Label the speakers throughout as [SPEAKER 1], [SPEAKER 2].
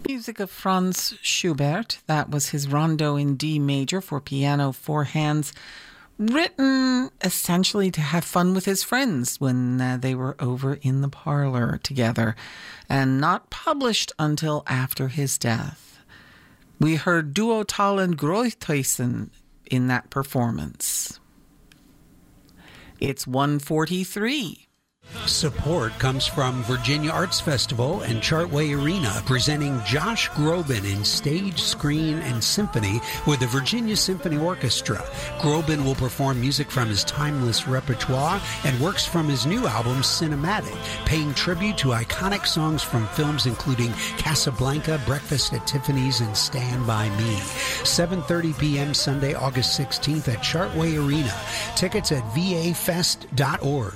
[SPEAKER 1] Music of Franz Schubert. That was his Rondo in D major for piano, four hands, written essentially to have fun with his friends when they were over in the parlor together, and not published until after his death. We heard Duo Talen Großteusen in that performance. It's 1:43.
[SPEAKER 2] Support comes from Virginia Arts Festival and Chartway Arena, presenting Josh Groban in stage, screen, and symphony with the Virginia Symphony Orchestra. Groban will perform music from his timeless repertoire and works from his new album, Cinematic, paying tribute to iconic songs from films including Casablanca, Breakfast at Tiffany's, and Stand By Me. 7:30 p.m. Sunday, August 16th at Chartway Arena. Tickets at vafest.org.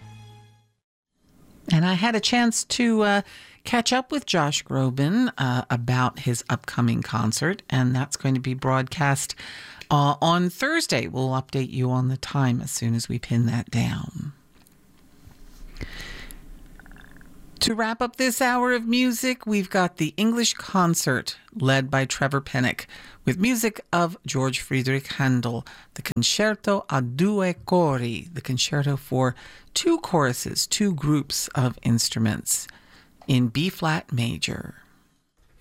[SPEAKER 1] And I had a chance to catch up with Josh Groban about his upcoming concert, and that's going to be broadcast on Thursday. We'll update you on the time as soon as we pin that down. To wrap up this hour of music, we've got the English Concert led by Trevor Pennock with music of George Friedrich Handel, the Concerto a due cori, the concerto for two choruses, two groups of instruments in B-flat major.